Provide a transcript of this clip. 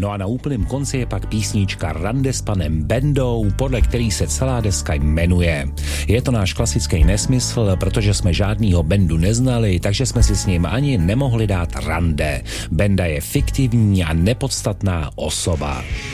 No a na úplném konci je pak písnička Rande s panem Bendou, podle který se celá deska jmenuje. Je to náš klasický nesmysl, protože jsme žádnýho Bendu neznali, takže jsme si s ním ani nemohli dát rande. Benda je fiktivní a nepodstatná osoba.